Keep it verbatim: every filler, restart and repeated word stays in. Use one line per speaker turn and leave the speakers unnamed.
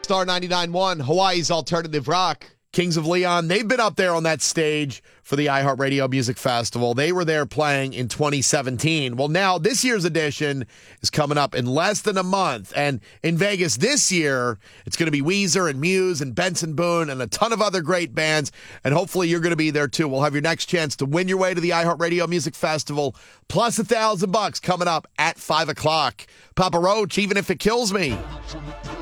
Star ninety-nine point one, Hawaii's Alternative Rock.
Kings of Leon, they've been up there on that stage for the iHeartRadio Music Festival. They were there playing in twenty seventeen. Well, now this year's edition is coming up in less than a month. And in Vegas this year, it's going to be Weezer and Muse and Benson Boone and a ton of other great bands. And hopefully you're going to be there too. We'll have your next chance to win your way to the iHeartRadio Music Festival, plus a thousand bucks coming up at five o'clock. Papa Roach, Even If It Kills Me.